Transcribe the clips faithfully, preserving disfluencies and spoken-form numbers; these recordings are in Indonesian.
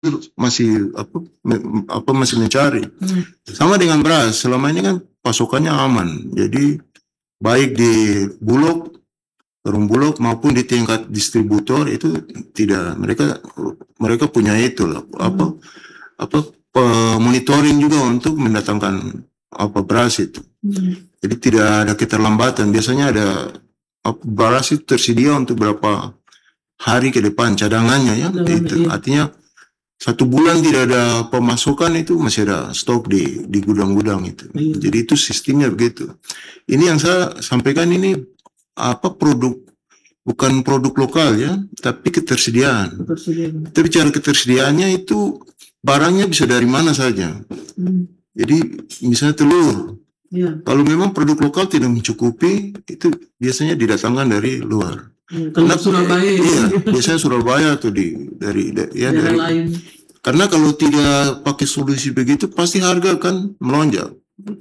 masih apa, me- apa masih mencari. Hmm. Sama dengan beras, selama ini kan pasokannya aman. Jadi baik di Bulog, perum Bulog maupun di tingkat distributor itu tidak, mereka mereka punya itu lah, apa apa pe- monitoring juga untuk mendatangkan apa beras itu. Hmm. Jadi tidak ada keterlambatan. Biasanya ada apa, beras itu tersedia untuk berapa hari ke depan cadangannya ya. Cadangan, itu iya. artinya satu bulan tidak ada pemasukan itu masih ada stok di di gudang-gudang itu. Iya. Jadi itu sistemnya begitu. Ini yang saya sampaikan ini apa produk, bukan produk lokal ya, tapi ketersediaan. Ketersediaan. Kita bicara ketersediaannya itu barangnya bisa dari mana saja. Hmm. Jadi misalnya telur. Ya. Kalau memang produk lokal tidak mencukupi, itu biasanya didatangkan dari luar. Hmm, kalau Surabaya, iya, biasanya Surabaya atau di dari ya daerah dari lain. Karena kalau tidak pakai solusi begitu pasti harga akan melonjak.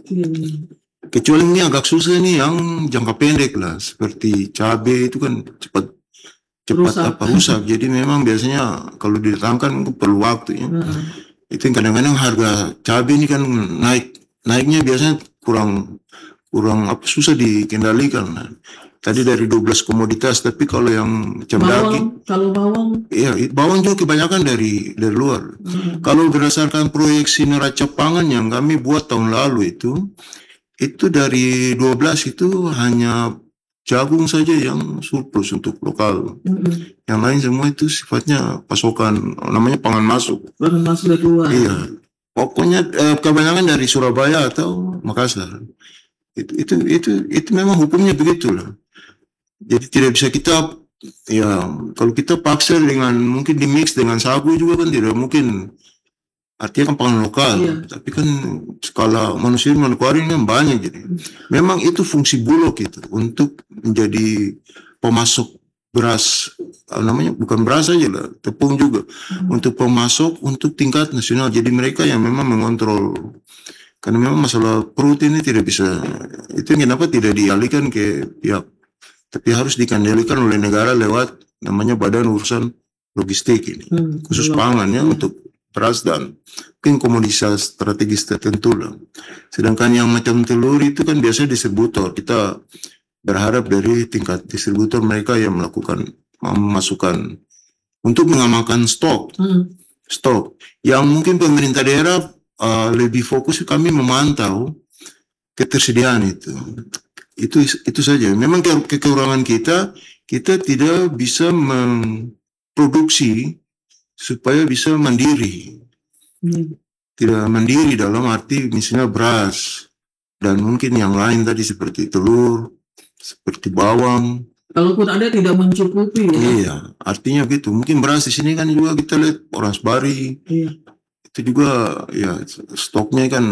Hmm. Kecuali ini agak susah nih yang jangka pendek lah, seperti cabai itu kan cepat cepat Rusak. apa rusak. Jadi memang biasanya kalau didatangkan perlu waktu ya. Hmm. Itu kadang-kadang harga cabai ini kan naik naiknya biasanya kurang kurang apa susah dikendalikan. Tadi dari dua belas komoditas, tapi kalau yang macam daging, kalau bawang, iya, bawang juga kebanyakan dari dari luar. Hmm. Kalau berdasarkan proyeksi neraca pangan yang kami buat tahun lalu itu, itu dari dua belas itu hanya jagung saja yang surplus untuk lokal. Hmm. Yang lain semua itu sifatnya pasokan, namanya pangan masuk. Pangan masuk dari luar. Iya, pokoknya eh, kebanyakan dari Surabaya atau Makassar. Itu itu itu itu memang hukumnya begitulah. Jadi tidak bisa kita, ya kalau kita paksa dengan mungkin di mix dengan sagu juga kan tidak mungkin. Artinya kan pangan lokal, iya. Tapi kan skala manusia manufakturing kan banyak, jadi memang itu fungsi Bulog itu untuk menjadi pemasok beras, namanya bukan beras saja lah, tepung juga, hmm. untuk pemasok untuk tingkat nasional. Jadi mereka yang memang mengontrol, karena memang masalah perut ini tidak bisa, itu kenapa tidak dialihkan ke pihak, tapi harus dikendalikan oleh negara lewat namanya Badan Urusan Logistik ini, hmm, khusus pangan ya, hmm. untuk beras dan mungkin komoditas strategis tertentu lah. Sedangkan yang macam telur itu kan biasanya distributor. Kita berharap dari tingkat distributor mereka yang melakukan memasukkan untuk mengamankan stok, hmm. stok. Yang mungkin pemerintah daerah uh, lebih fokus, kami memantau ketersediaan itu. Itu itu saja. Memang ke kekurangan kita, kita tidak bisa memproduksi supaya bisa mandiri. Hmm. Tidak mandiri dalam arti misalnya beras dan mungkin yang lain tadi seperti telur, seperti bawang. Kalaupun ada tidak mencukupi ya. Iya, artinya gitu. Mungkin beras di sini kan juga kita lihat Oras Bari. Iya. Itu juga ya stoknya kan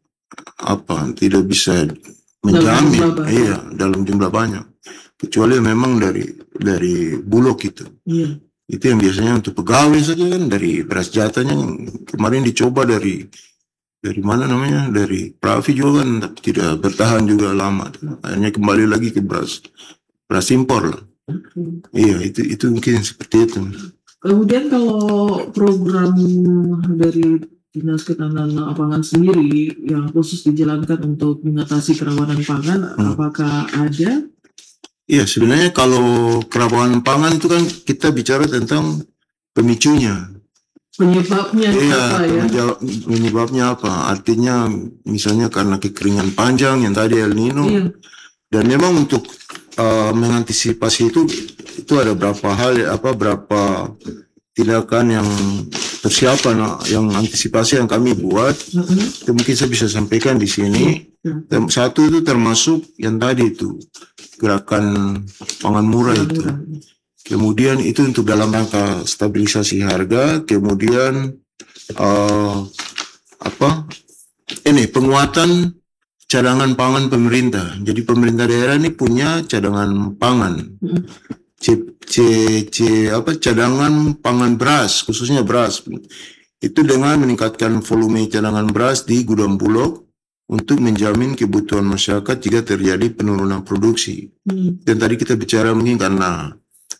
apa tidak bisa menjamin, dalam iya, dalam jumlah banyak. Kecuali memang dari dari Bulog itu. Iya. Itu yang biasanya untuk pegawai saja kan, dari beras jatahnya kemarin dicoba dari dari mana namanya, dari Pravi juga kan, tapi tidak bertahan juga lama. Akhirnya kembali lagi ke beras beras impor lah. Hmm. Iya, itu itu mungkin seperti itu. Kemudian kalau program dari Dinas Ketahanan Pangan sendiri yang khusus dijalankan untuk mengatasi kerawanan pangan, hmm. apakah ada? Iya, sebenarnya kalau kerawanan pangan itu kan kita bicara tentang pemicunya. Penyebabnya iya, apa ya? Penyebabnya apa? Artinya misalnya karena kekeringan panjang yang tadi El Nino. Iya. Dan memang untuk uh, mengantisipasi itu itu ada berapa hal, apa berapa tindakan yang persiapan, yang antisipasi yang kami buat. Mm-hmm. Itu mungkin saya bisa sampaikan di sini. Mm-hmm. Satu itu termasuk yang tadi itu gerakan pangan murah itu. Kemudian itu untuk dalam rangka stabilisasi harga. Kemudian uh, apa? Ini penguatan cadangan pangan pemerintah. Jadi pemerintah daerah ini punya cadangan pangan. C, C, C apa cadangan pangan beras, khususnya beras. Itu dengan meningkatkan volume cadangan beras di gudang Bulog untuk menjamin kebutuhan masyarakat jika terjadi penurunan produksi. Hmm. Dan tadi kita bicara mungkin karena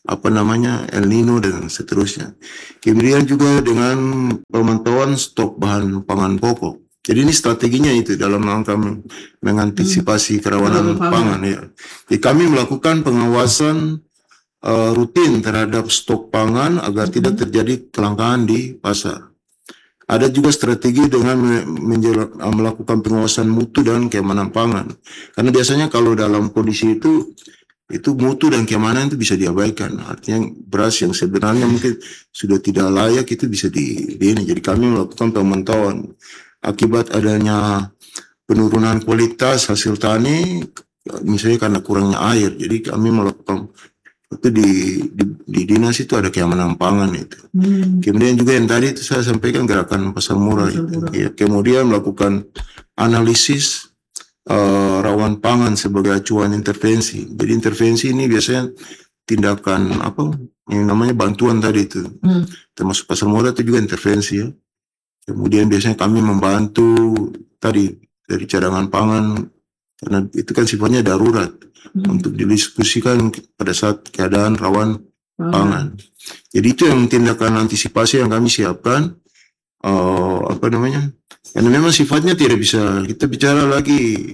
apa namanya El Nino dan seterusnya. Kemudian juga dengan pemantauan stok bahan pangan pokok. Jadi ini strateginya itu dalam rangka mengantisipasi kerawanan Kerawanan pangan. pangan ya. Jadi kami melakukan pengawasan uh, rutin terhadap stok pangan agar tidak terjadi kelangkaan di pasar. Ada juga strategi dengan melakukan pengawasan mutu dan keamanan pangan. Karena biasanya kalau dalam kondisi itu, itu mutu dan keamanan itu bisa diabaikan. Artinya beras yang sebenarnya mungkin sudah tidak layak itu bisa di, di ini. Jadi kami melakukan pemantauan akibat adanya penurunan kualitas hasil tani, misalnya karena kurangnya air. Jadi kami melakukan itu di, di, di dinas itu ada keamanan pangan itu. Hmm. Kemudian juga yang tadi itu saya sampaikan gerakan pasar murah. Pasar murah. Ya, kemudian melakukan analisis uh, rawan pangan sebagai acuan intervensi. Jadi intervensi ini biasanya tindakan apa yang namanya bantuan tadi itu, hmm. termasuk pasar murah itu juga intervensi ya. Kemudian biasanya kami membantu tadi dari cadangan pangan karena itu kan sifatnya darurat. Hmm. Untuk didiskusikan pada saat keadaan rawan hmm. pangan. Jadi itu yang tindakan antisipasi yang kami siapkan. Uh, apa namanya? Karena memang sifatnya tidak bisa kita bicara lagi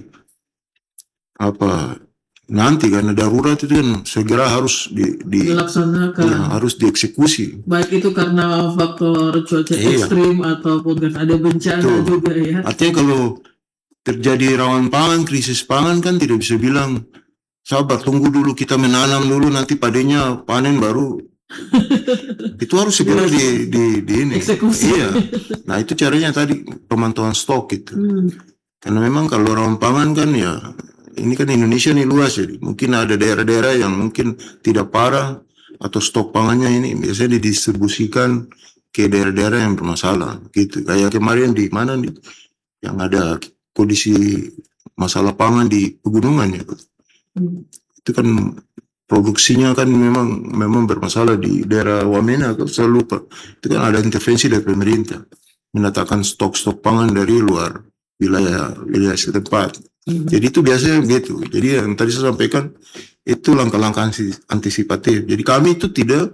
apa nanti karena darurat itu kan segera harus di, di, dilaksanakan, ya, harus dieksekusi. Baik itu karena faktor cuaca iya. ekstrim ataupun kan ada bencana Betul. juga ya. Artinya kalau terjadi rawan pangan, krisis pangan kan tidak bisa bilang sabar, tunggu dulu kita menanam dulu nanti padanya panen baru. Itu harus segera di, di, di ini. Eksekusi. Iya. Nah itu caranya tadi pemantauan stok gitu. Hmm. Karena memang kalau rawan pangan kan ya ini kan Indonesia ini luas jadi mungkin ada daerah-daerah yang mungkin tidak parah atau stok pangannya ini biasanya didistribusikan ke daerah-daerah yang bermasalah gitu. Kayak kemarin di mana nih yang ada kondisi masalah pangan di pegunungan ya. Hmm. Itu kan produksinya kan memang memang bermasalah di daerah Wamena kalau saya lupa itu kan ada intervensi dari pemerintah mendatangkan stok-stok pangan dari luar wilayah wilayah setempat. Hmm. Jadi itu biasanya gitu. Jadi yang tadi saya sampaikan itu langkah-langkah antisipatif. Jadi kami itu tidak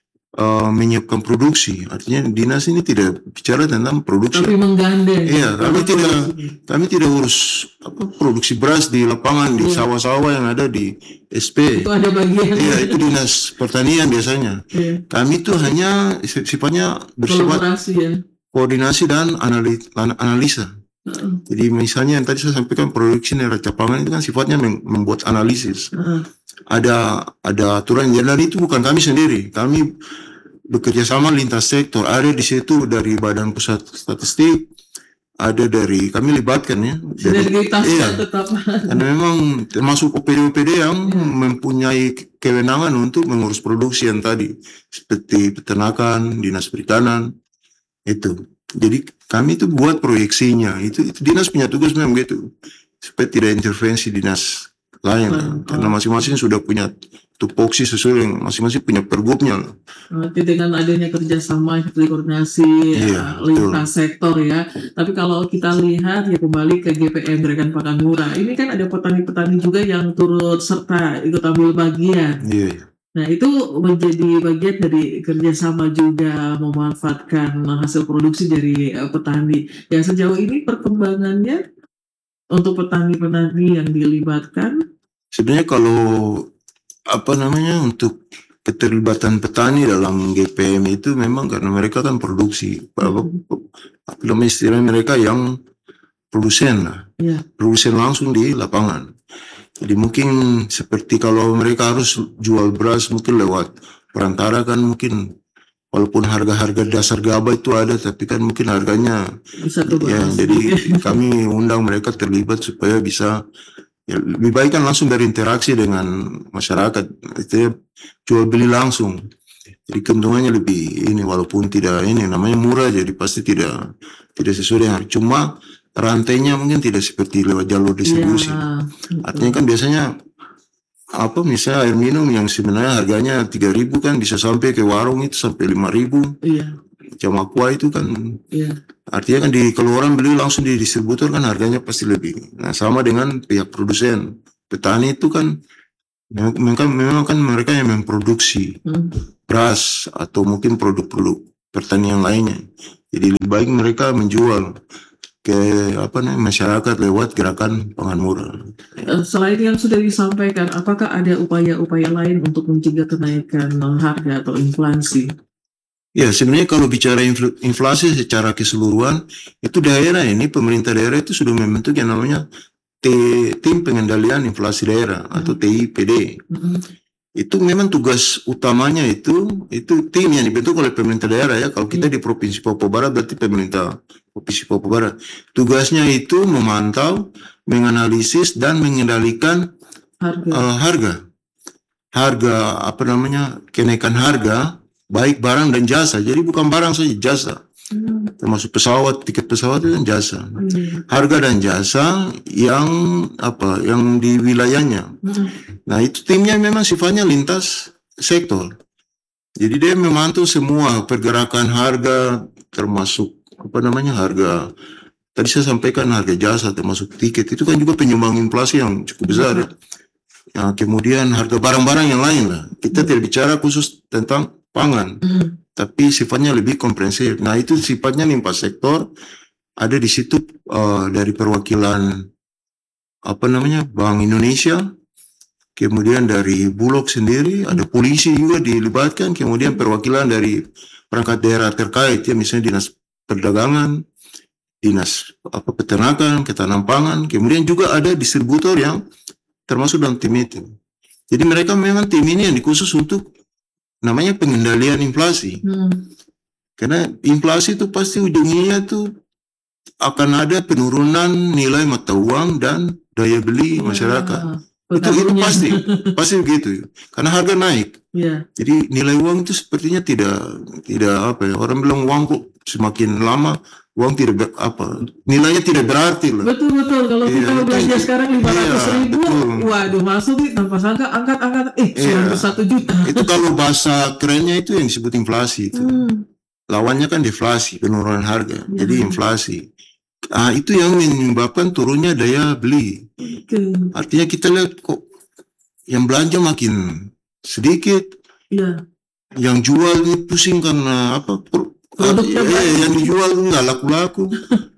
Uh, menyiapkan produksi, artinya dinas ini tidak bicara tentang produksi. Tapi menggandeng. Iya, kami tidak, kami tidak urus apa produksi beras di lapangan di sawah-sawah yang ada di S P. Itu ada bagian. Iya, itu dinas pertanian biasanya. Iya. Kami itu hanya sifatnya bersifat ya. koordinasi dan analisa. Uh-uh. Jadi misalnya yang tadi saya sampaikan produksi neraca pangan itu kan sifatnya membuat analisis. Uh-uh. Ada ada aturan dan itu bukan kami sendiri. Kami bekerja sama lintas sektor. Ada di situ dari Badan Pusat Statistik, ada dari kami libatkan ya. Sinergitas iya, tetap. Karena memang termasuk O P D O P D yang hmm. mempunyai kewenangan untuk mengurus produksi yang tadi seperti peternakan, dinas perikanan itu. Jadi kami itu buat proyeksinya. Itu, itu dinas punya tugas memang gitu supaya tidak intervensi dinas lain hmm. karena masing-masing sudah punya tupoksi sesuai yang masing-masing punya pergubnya. Nanti dengan adanya kerjasama seperti koordinasi iya, ya, lintas sektor ya. Tapi kalau kita lihat ya kembali ke G P M Gerakan Pangan Murah, ini kan ada petani-petani juga yang turut serta ikut ambil bagian. Iya. Nah itu menjadi bagian dari kerjasama juga memanfaatkan hasil produksi dari uh, petani. Ya sejauh ini perkembangannya untuk petani-petani yang dilibatkan? Sebenarnya kalau apa namanya untuk keterlibatan petani dalam G P M itu memang karena mereka kan produksi, hmm. apa namanya istilah mereka yang produsen lah, yeah. produsen langsung di lapangan. Jadi mungkin seperti kalau mereka harus jual beras mungkin lewat perantara kan mungkin walaupun harga-harga dasar gabah itu ada tapi kan mungkin harganya bisa ya jadi kami undang mereka terlibat supaya bisa ya, lebih baik kan langsung dari interaksi dengan masyarakat itu jual beli langsung jadi keuntungannya lebih ini walaupun tidak ini namanya murah jadi pasti tidak tidak sesuai dengan cuma rantainya mungkin tidak seperti lewat jalur distribusi ya, artinya kan biasanya apa misalnya air minum yang sebenarnya harganya tiga ribu kan bisa sampai ke warung itu sampai lima ribu. Iya. Macam aqua itu kan. Iya. Artinya kan di kalau orang beli langsung di distributor kan harganya pasti lebih. Nah sama dengan pihak produsen. Petani itu kan Memang kan, memang kan mereka yang memproduksi Hmm. beras atau mungkin produk-produk pertanian lainnya. Jadi lebih baik mereka menjual ke apa namanya masyarakat lewat gerakan pangan murah. Eh, Selain yang sudah disampaikan, apakah ada upaya-upaya lain untuk mencegah kenaikan eh, harga atau inflasi? Ya, sebenarnya kalau bicara infl- inflasi secara keseluruhan, itu daerah ini, pemerintah daerah itu sudah membentuk yang namanya T- Tim Pengendalian Inflasi Daerah atau Hmm. T I P D. Hmm. Itu memang tugas utamanya itu, itu tim yang dibentuk oleh pemerintah daerah ya. Kalau kita di Provinsi Papua Barat berarti pemerintah Provinsi Papua Barat. Tugasnya itu memantau, menganalisis dan mengendalikan Harga. uh, harga. Harga apa namanya kenaikan harga baik barang dan jasa. Jadi bukan barang saja, jasa. Hmm. Termasuk pesawat, tiket pesawat itu kan jasa. Hmm. Harga dan jasa yang apa yang di wilayahnya. Hmm. Nah, itu timnya memang sifatnya lintas sektor. Jadi dia memantau semua pergerakan harga, termasuk apa namanya harga. Tadi saya sampaikan harga jasa termasuk tiket itu kan juga penyumbang inflasi yang cukup besar ya. Nah, kemudian harga barang-barang yang lain lah. Kita tidak bicara khusus tentang pangan, Hmm. tapi sifatnya lebih komprehensif. Nah, itu sifatnya lintas sektor. Ada di situ uh, dari perwakilan apa namanya Bank Indonesia, kemudian dari Bulog sendiri, ada polisi juga dilibatkan, kemudian perwakilan dari perangkat daerah terkait ya, misalnya dinas perdagangan, dinas apa peternakan, ketahanan pangan, kemudian juga ada distributor yang termasuk dalam tim itu. Jadi mereka memang tim ini yang dikhusus untuk namanya pengendalian inflasi. Hmm. Karena inflasi itu pasti ujungnya tuh akan ada penurunan nilai mata uang dan daya beli masyarakat. Ya, itu itu pasti pasti begitu karena harga naik ya. Jadi nilai uang itu sepertinya tidak tidak apa ya, orang bilang uang kok semakin lama uang tidak ber, apa nilainya tidak berarti lah. Betul betul kalau Iya, kita belanja itu- sekarang lima ratus iya, ribu, betul. waduh masuk nih tanpa sangka angkat-angkat eh Iya. seratus satu juta. Itu kalau bahasa kerennya itu yang disebut inflasi itu. Hmm. Lawannya kan deflasi, penurunan harga. Ya. Jadi inflasi. Ah, itu yang menyebabkan turunnya daya beli. Oke. Artinya kita lihat kok yang belanja makin sedikit, Ya. yang jual ini pusing karena apa? Pro, Produknya eh, banyak. yang dijual nggak laku-laku.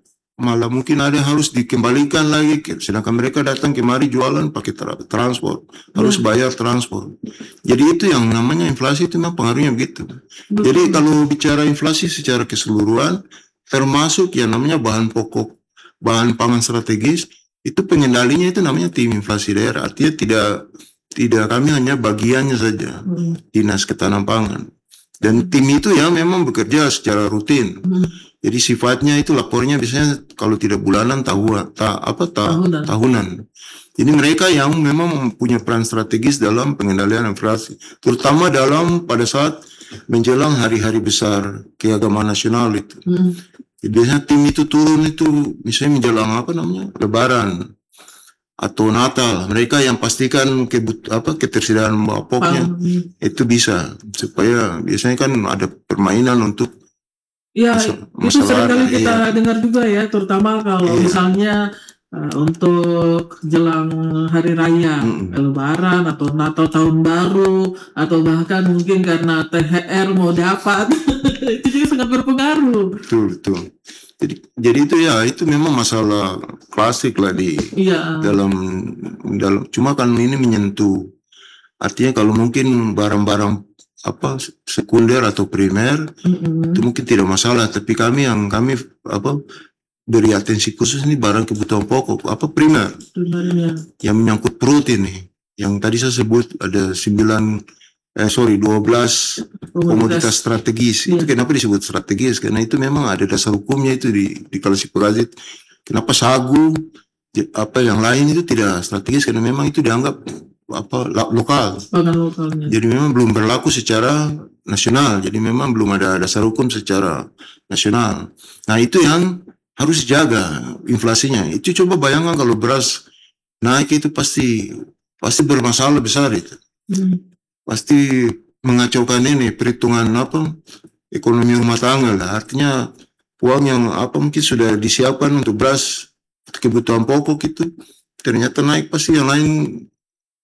Malah mungkin ada yang harus dikembalikan lagi, sedangkan mereka datang kemari jualan pakai tra- transport, harus bayar transport. Jadi itu yang namanya inflasi itu memang pengaruhnya begitu. Betul. Jadi kalau bicara inflasi secara keseluruhan, termasuk yang namanya bahan pokok, bahan pangan strategis, itu pengendalinya itu namanya tim inflasi daerah. Artinya tidak tidak kami hanya bagiannya saja, Hmm. dinas ketahanan pangan. Dan tim itu ya memang bekerja secara rutin. Hmm. Jadi sifatnya itu lapornya biasanya kalau tidak bulanan tahunan, ta, apa ta, Tahunan. tahunan. Jadi mereka yang memang punya peran strategis dalam pengendalian inflasi, terutama dalam pada saat menjelang hari-hari besar keagamaan nasional itu. Hmm. Jadi biasanya tim itu turun itu misalnya menjelang apa namanya Lebaran atau Natal. Mereka yang pastikan kebut apa ketersediaan pokoknya Paham. itu bisa supaya biasanya kan ada permainan untuk Ya, Masa- itu masalah seringkali ada, kita iya. dengar juga ya, terutama kalau Iya. misalnya uh, untuk jelang hari raya, Mm-mm. Lebaran atau Natal tahun baru, atau bahkan mungkin karena T H R mau dapat, itu juga sangat berpengaruh. Betul, betul. Jadi, jadi itu ya, itu memang masalah klasik lah di Iya. dalam dalam. Cuma kan ini menyentuh. Artinya kalau mungkin barang-barang apa sekunder atau primer Mm-mm. itu mungkin tidak masalah. Tapi kami yang kami apa beri atensi khusus ini barang kebutuhan pokok apa primer Sebenarnya. yang menyangkut protein nih. Yang tadi saya sebut ada sembilan eh sorry dua belas komoditas strategis. Iya. Itu kenapa disebut strategis? Karena itu memang ada dasar hukumnya itu di di klasifikasi. Kenapa sagu j- apa yang lain itu tidak strategis karena memang itu dianggap apa la- lokal. Pangan lokalnya. Jadi memang belum berlaku secara nasional. Jadi memang belum ada dasar hukum secara nasional. Nah, itu yang harus dijaga inflasinya. Itu coba bayangkan kalau beras naik itu pasti pasti bermasalah besar itu. Hmm. Pasti mengacaukan ini perhitungan apa ekonomi rumah tangga lah. Artinya uang yang apa mungkin sudah disiapkan untuk beras kebutuhan pokok itu ternyata naik, pasti yang lain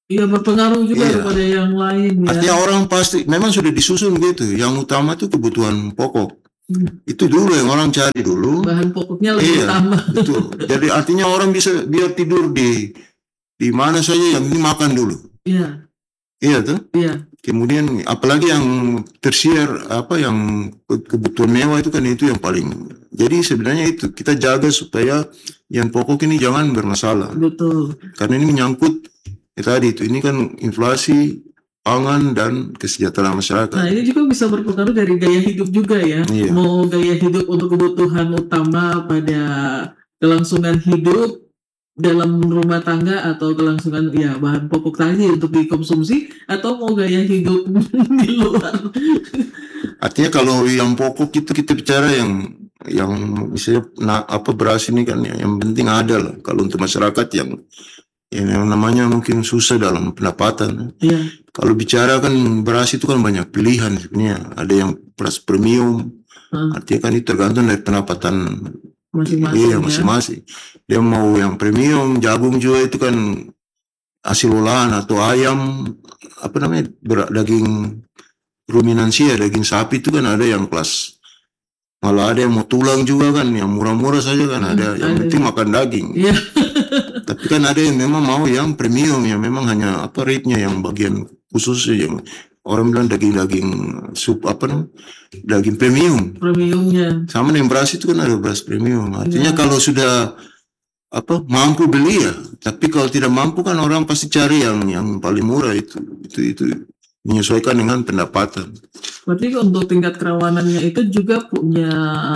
Iya, berpengaruh juga Iya. kepada yang lain ya. Artinya orang pasti memang sudah disusun gitu. Yang utama itu kebutuhan pokok. Hmm. Itu dulu yang orang cari dulu. Bahan pokoknya lebih Iya, utama. betul. Jadi artinya orang bisa biar tidur di di mana saja, yang ini makan dulu. Iya. Iya tuh. Iya. Kemudian apalagi yang tersier apa yang kebutuhan mewah itu kan itu yang paling. Jadi sebenarnya itu kita jaga supaya yang pokok ini jangan bermasalah. Betul. Karena ini menyangkut ya tadi itu, ini kan inflasi pangan dan kesejahteraan masyarakat. Nah, ini juga bisa berpengaruh dari gaya hidup juga ya. Iya. Mau gaya hidup untuk kebutuhan utama pada kelangsungan hidup dalam rumah tangga atau kelangsungan ya bahan pokok tadi untuk dikonsumsi, atau mau gaya hidup di luar. Artinya kalau yang pokok itu kita bicara yang yang misalnya nah, apa beras ini kan ya, yang penting ada lah. Kalau untuk masyarakat yang yang namanya mungkin susah dalam pendapatan. Iya. Kalau bicara kan beras itu kan banyak pilihan sebenarnya. Ada yang beras premium, Hmm. artinya kan itu tergantung dari pendapatan Masing-masing iya ya. masing-masing. Dia mau yang premium, jagung juga itu kan hasil olahan, atau ayam apa namanya ber- daging ruminansia, daging sapi itu kan ada yang kelas, malah ada yang mau tulang juga kan, yang murah-murah saja kan ada, Hmm, yang ada. penting makan daging. Iya. Tapi kan ada yang memang mau yang premium, yang memang hanya apa rate-nya yang bagian khusus, yang orang bilang daging-daging sup apa namanya, daging premium. Premiumnya. Sama dengan beras itu kan ada beras premium. Artinya Iya. kalau sudah apa mampu beli ya, tapi kalau tidak mampu kan orang pasti cari yang yang paling murah itu. Itu itu menyesuaikan dengan pendapatan. Berarti untuk tingkat kerawanannya itu juga punya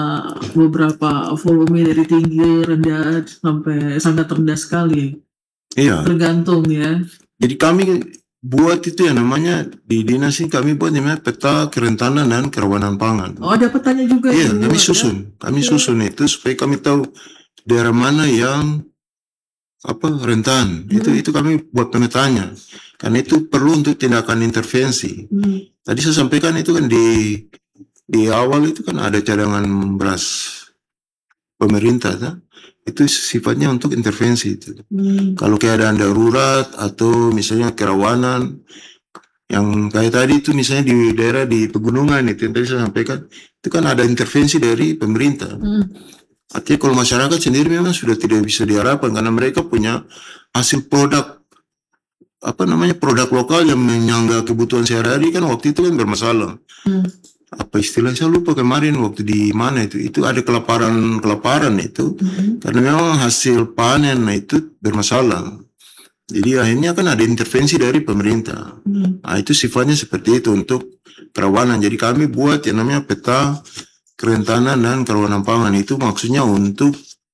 beberapa volume dari tinggi, rendah, sampai sangat rendah sekali. Iya. Tergantung ya. Jadi kami buat itu yang namanya di dinas ini kami buat namanya peta kerentanan dan kerawanan pangan. Oh, ada petanya juga. Iya, yang kami buat, susun, ya? kami Oke. susun itu supaya kami tahu daerah mana yang apa rentan. Hmm. Itu itu kami buat pemetanya. Karena itu perlu untuk tindakan intervensi. Hmm. Tadi saya sampaikan itu kan di di awal itu kan ada cadangan beras pemerintah, kan? Itu sifatnya untuk intervensi itu. Hmm. Kalau keadaan darurat atau misalnya kerawanan yang kayak tadi itu misalnya di daerah di pegunungan itu yang tadi saya sampaikan, itu kan ada intervensi dari pemerintah. Hmm. Artinya kalau masyarakat sendiri memang sudah tidak bisa diharapkan karena mereka punya hasil produk apa namanya produk lokal yang menyangga kebutuhan sehari-hari kan waktu itu kan bermasalah. Hmm. Apa istilah saya lupa kemarin waktu di mana itu itu ada kelaparan kelaparan itu. Hmm. Karena memang hasil panen itu bermasalah. Jadi akhirnya kan ada intervensi dari pemerintah. Hmm. Nah, itu sifatnya seperti itu untuk kerawanan. Jadi kami buat yang namanya peta kerentanan dan kerawanan pangan. Itu maksudnya untuk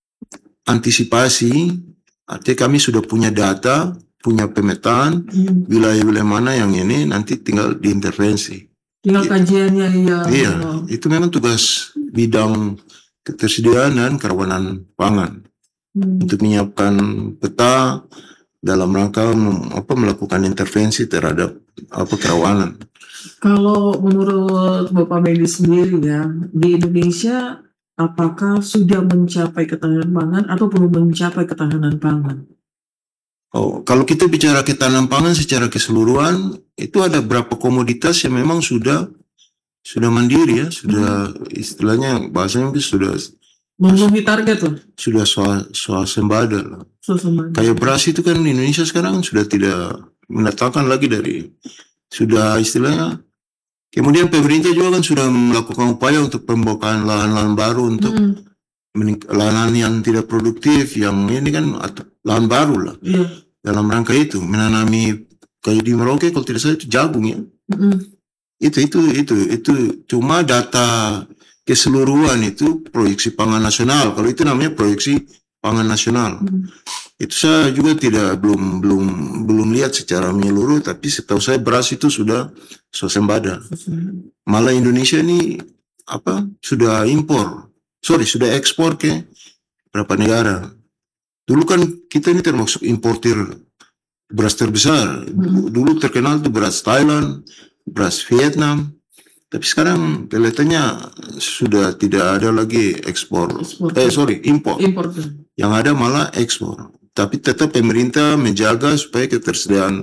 antisipasi. Artinya kami sudah punya data, punya pemetaan, hmm. wilayah-wilayah mana yang ini nanti tinggal diintervensi. Tinggal kajiannya ya. Iya, itu memang tugas bidang ketersediaan dan kerawanan pangan. Hmm. Untuk menyiapkan peta dalam rangka apa melakukan intervensi terhadap apa kerawanan. Kalau menurut Bapak Medi sendiri ya, di Indonesia apakah sudah mencapai ketahanan pangan atau belum mencapai ketahanan pangan? Oh, kalau kita bicara ketahanan pangan secara keseluruhan, itu ada beberapa komoditas yang memang sudah sudah mandiri ya, sudah hmm. istilahnya bahasanya sudah memenuhi target loh. Sudah swasembada lah. Swasembada. Kayak beras itu kan Indonesia sekarang sudah tidak mendatangkan lagi dari sudah istilahnya. Kemudian pemerintah juga kan sudah melakukan upaya untuk pembukaan lahan-lahan baru untuk hmm. lahan yang tidak produktif, yang ini kan lahan baru lah. Yeah. Dalam rangka itu menanami kayak di Merauke kalau tidak salah itu jagung ya. Hmm. Itu itu itu itu cuma data keseluruhan itu proyeksi pangan nasional. Kalau itu namanya proyeksi pangan nasional. Hmm. Itu saya juga tidak belum belum belum lihat secara menyeluruh, tapi setahu saya beras itu sudah swasembada. Hmm. Malah Indonesia ini apa sudah impor, sorry sudah ekspor ke berapa negara. Dulu kan kita ini termasuk importir beras terbesar. Hmm. Dulu terkenal itu beras Thailand, beras Vietnam. Tapi sekarang kelihatannya sudah tidak ada lagi ekspor. Ekspor. Eh sorry impor. Impor. Yang ada malah ekspor. tapi tetap pemerintah menjaga supaya ketersediaan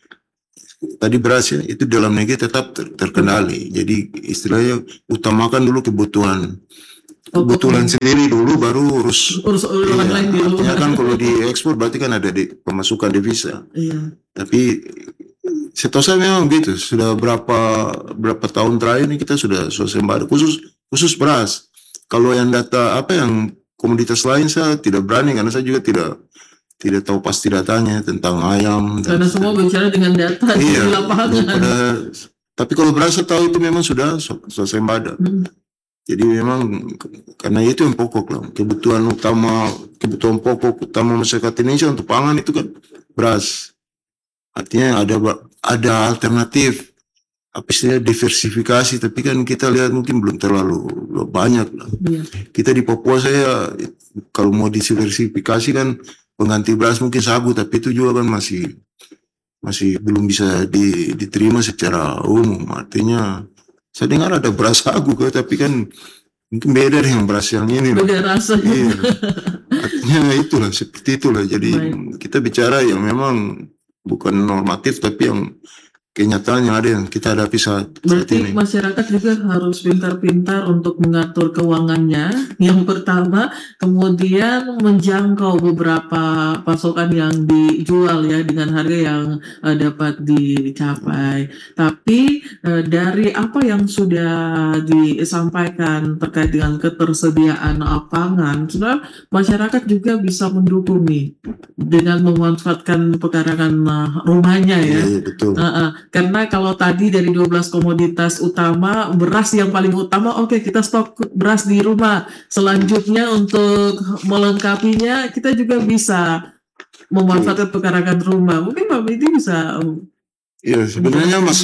tadi beras ya itu dalam negeri tetap ter- terkendali. Jadi istilahnya utamakan dulu kebutuhan kebutuhan sendiri dulu, baru urus urus orang iya, lain dulu. artinya kan kalau diekspor berarti kan ada di pemasukan devisa. Iya. Tapi setahu saya memang begitu. Sudah berapa berapa tahun terakhir ini kita sudah swasembada khusus khusus beras. Kalau yang data apa yang komoditas lain saya tidak berani karena saya juga tidak tidak tahu pasti datanya tentang ayam. Karena dan- semua bicara dengan data Iya, di lapangan. daripada- tapi kalau beras saya tahu itu memang sudah sw- swasembada. Hmm. Jadi memang karena itu yang pokok lah, kebutuhan utama, kebutuhan pokok utama masyarakat Indonesia untuk pangan itu kan beras. Artinya ada ba- ada alternatif, apa istilahnya diversifikasi, tapi kan kita lihat mungkin belum terlalu banyak lah. Iya. Kita di Papua saya kalau mau diversifikasi kan pengganti beras mungkin sagu, tapi itu juga kan masih masih belum bisa di- diterima secara umum. Artinya saya dengar ada beras sagu, tapi kan mungkin beda dengan beras yang ini loh. Beda rasanya. Iya. Artinya itulah seperti itulah. Jadi Baik. kita bicara yang memang bukan normatif tapi yang kenyataan yang ada yang kita hadapi saat, saat Berarti ini. masyarakat juga harus pintar-pintar untuk mengatur keuangannya. Yang pertama, kemudian menjangkau beberapa pasokan yang dijual ya dengan harga yang uh, dapat dicapai. Tapi uh, dari apa yang sudah disampaikan terkait dengan ketersediaan uh, pangan, sebenarnya masyarakat juga bisa mendukung nih dengan memanfaatkan pekarangan uh, rumahnya ya. Iya, iya, betul. Uh, uh, karena kalau tadi dari dua belas komoditas utama, beras yang paling utama, oke kita stok beras di rumah. Selanjutnya untuk melengkapinya, kita juga bisa memanfaatkan pekarangan rumah. Mungkin Pak Bidi bisa Iya, sebenarnya mas